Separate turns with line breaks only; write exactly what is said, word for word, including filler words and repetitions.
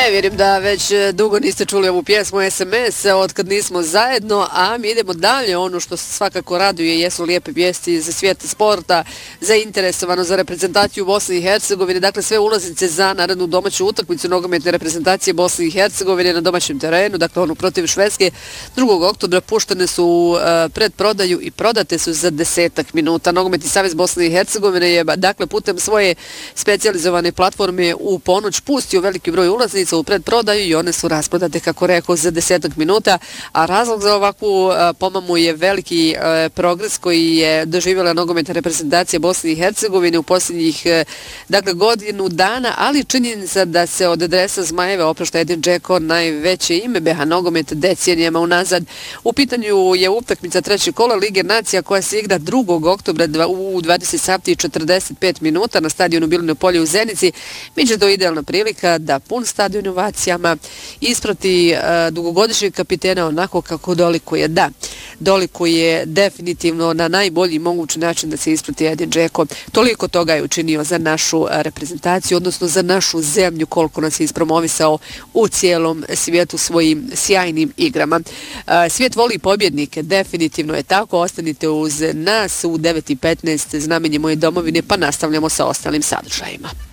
E, vidim da već dugo niste čuli ovu pjesmu S M S od kad nismo zajedno, a mi idemo dalje. Ono što svakako raduje jesu lijepe vijesti za svijet sporta, zainteresovano za reprezentaciju Bosne i Hercegovine. Dakle, sve ulaznice za narednu domaću utakmicu nogometne reprezentacije Bosne i Hercegovine na domaćem terenu, dakle onu protiv Švedske, drugog oktobra puštene su uh, pred prodaju i prodate su za desetak minuta. Nogometni savez Bosne i Hercegovine je, dakle, putem svoje specijalizovane platforme u ponoć pustio veliki broj ulaznica u predprodaju i one su rasprodate, kako rekao, za desetak minuta, a razlog za ovakvu pomamu je veliki progres koji je doživjela nogometna reprezentacija Bosne i Hercegovine u posljednjih, dakle, godinu dana, ali činjenica da se od adresa Zmajeve oprašta Edin Džeko, najveće ime B H nogometa decenijama unazad. U pitanju je utakmica trećeg kola Lige nacija koja se igra drugog oktobra u dvadeset sati i četrdeset pet minuta na stadionu Bilino polje u Zenici. Biće to idealna prilika da pun stadion inovacijama isprati uh, dugogodišnjeg kapitena onako kako dolikuje. Da, dolikuje definitivno na najbolji mogući način da se isprati Edin Džeko. Toliko toga je učinio za našu reprezentaciju, odnosno za našu zemlju, koliko nas je ispromovisao u cijelom svijetu svojim sjajnim igrama. Uh, svijet voli pobjednike, definitivno je tako. Ostanite uz nas u devet i petnaest, znamenje moje domovine, pa nastavljamo sa ostalim sadržajima.